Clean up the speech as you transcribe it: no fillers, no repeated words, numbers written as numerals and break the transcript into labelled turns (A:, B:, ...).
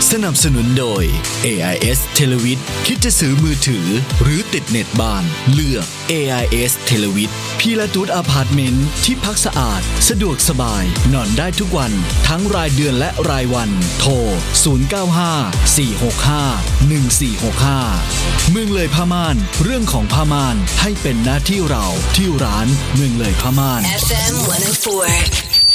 A: สนับสนุนโดย AIS Televid คิดจะซื้อมือถือหรือติดเน็ตบ้านเลือก AIS Televid พีลาตูสอพาร์ตเมนต์ที่พักสะอาดสะดวกสบายนอนได้ทุกวันทั้งรายเดือนและรายวันโทร0954651465เมืองเลยผ้าม่านเรื่องของผ้าม่านให้เป็นหน้าที่เราที่ร้านเมืองเลยผ้าม่าน
B: FM 104